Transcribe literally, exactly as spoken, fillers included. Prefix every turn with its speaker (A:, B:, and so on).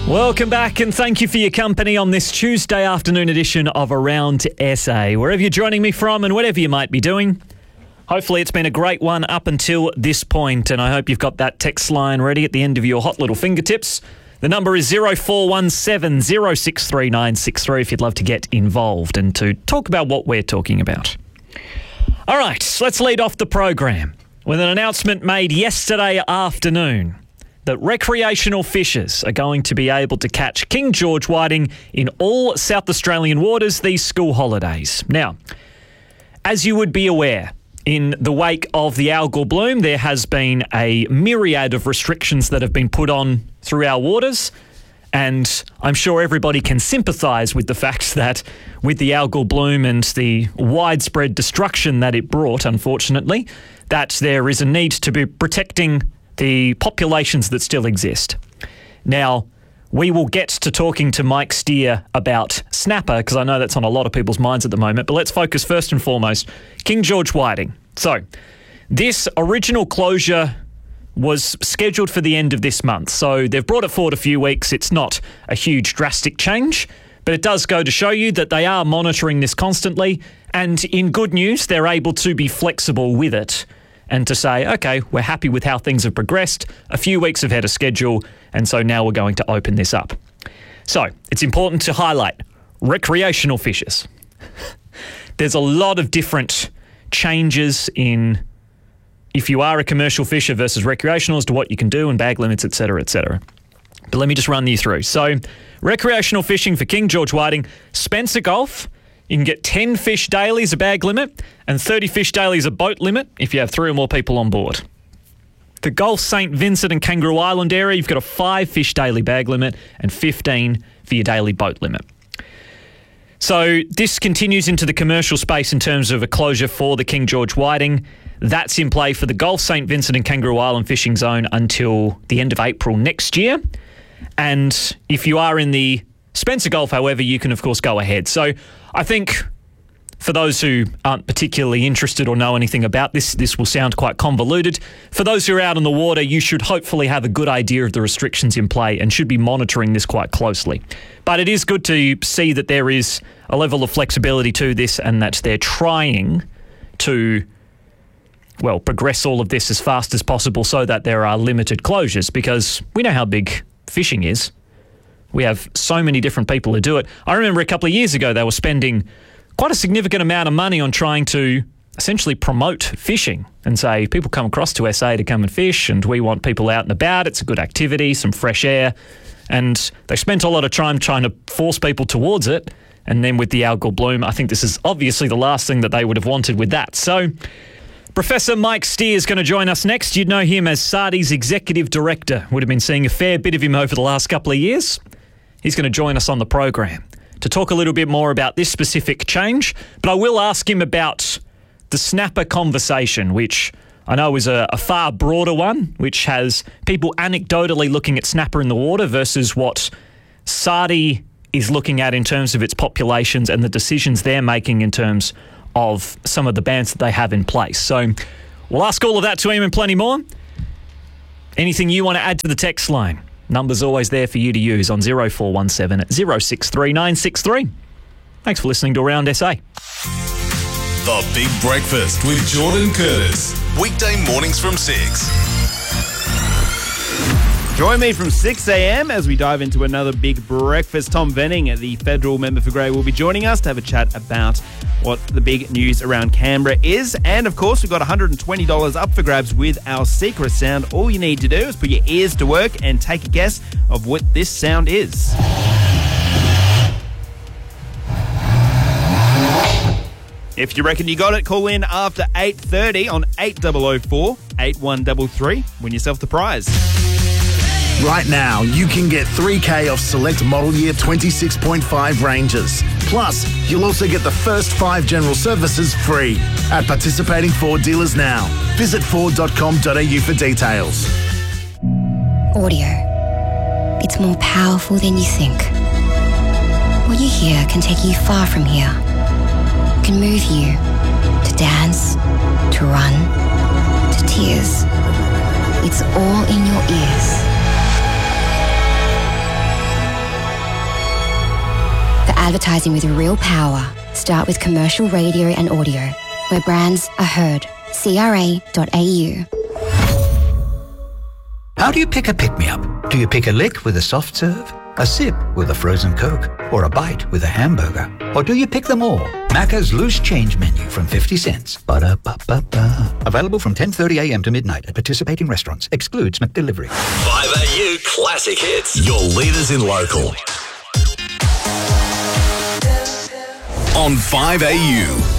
A: Welcome back and thank you for your company on this Tuesday afternoon edition of Around S A. Wherever you're joining me from and whatever you might be doing, hopefully it's been a great one up until this point, and I hope you've got that text line ready at the end of your hot little fingertips. The number is zero four one seven zero six three nine six three if you'd love to get involved and to talk about what we're talking about. All right, let's lead off the program with an announcement made yesterday afternoon that recreational fishers are going to be able to catch King George whiting in all South Australian waters these school holidays. Now, as you would be aware, in the wake of the algal bloom, there has been a myriad of restrictions that have been put on through our waters, and I'm sure everybody can sympathise with the fact that with the algal bloom and the widespread destruction that it brought, unfortunately, that there is a need to be protecting the populations that still exist. Now, we will get to talking to Mike Steer about snapper, because I know that's on a lot of people's minds at the moment, but let's focus first and foremost, King George whiting. So, this original closure was scheduled for the end of this month, so they've brought it forward a few weeks. It's not a huge drastic change, but it does go to show you that they are monitoring this constantly, and in good news, they're able to be flexible with it and to say, okay, we're happy with how things have progressed, a few weeks ahead of schedule, and so now we're going to open this up. So, it's important to highlight recreational fishers. There's a lot of different changes in if you are a commercial fisher versus recreational as to what you can do and bag limits, et cetera, et cetera. But let me just run you through. So, recreational fishing for King George whiting, Spencer Gulf, you can get ten fish daily as a bag limit and thirty fish daily as a boat limit if you have three or more people on board. The Gulf Saint Vincent and Kangaroo Island area, you've got a five fish daily bag limit and fifteen for your daily boat limit. So this continues into the commercial space in terms of a closure for the King George whiting. That's in play for the Gulf Saint Vincent and Kangaroo Island fishing zone until the end of April next year. And if you are in the Spencer Gulf, however, you can, of course, go ahead. So I think for those who aren't particularly interested or know anything about this, this will sound quite convoluted. For those who are out on the water, you should hopefully have a good idea of the restrictions in play and should be monitoring this quite closely. But it is good to see that there is a level of flexibility to this and that they're trying to, well, progress all of this as fast as possible so that there are limited closures, because we know how big fishing is. We have so many different people who do it. I remember a couple of years ago they were spending quite a significant amount of money on trying to essentially promote fishing and say, people come across to S A to come and fish and we want people out and about. It's a good activity, some fresh air. And they spent a lot of time trying to force people towards it. And then with the algal bloom, I think this is obviously the last thing that they would have wanted with that. So Professor Mike Steer is going to join us next. You'd know him as SARDI's Executive Director. Would have been seeing a fair bit of him over the last couple of years. He's going to join us on the program to talk a little bit more about this specific change. But I will ask him about the snapper conversation, which I know is a, a far broader one, which has people anecdotally looking at snapper in the water versus what SARDI is looking at in terms of its populations and the decisions they're making in terms of some of the bans that they have in place. So we'll ask all of that to him and plenty more. Anything you want to add to the text line? Number's always there for you to use on zero four one seven zero six three nine six three. Thanks for listening to Around S A.
B: The Big Breakfast with Jordan Curtis. Weekday mornings from six.
C: Join me from six a.m. as we dive into another Big Breakfast. Tom Venning, the federal member for Grey, will be joining us to have a chat about what the big news around Canberra is. And, of course, we've got one hundred twenty dollars up for grabs with our secret sound. All you need to do is put your ears to work and take a guess of what this sound is. If you reckon you got it, call in after eight thirty on eight oh oh four, eight one three three. Win yourself the prize.
D: Right now, you can get three K off select model year twenty-six point five Rangers. Plus, you'll also get the first five general services free at participating Ford dealers now. Visit ford dot com dot a u for details.
E: Audio. It's more powerful than you think. What you hear can take you far from here. It can move you to dance, to run, to tears. It's all in your ears. Advertising with real power. Start with commercial radio and audio, where brands are heard. C R A dot A U.
F: How do you pick a pick-me-up? Do you pick a lick with a soft serve, a sip with a frozen Coke, or a bite with a hamburger? Or do you pick them all? Macca's loose change menu from fifty cents. Ba-da-ba-ba-ba. Available from ten thirty a m to midnight at participating restaurants. Excludes McDelivery.
B: five A U Classic Hits. Your leaders in local. On five A U.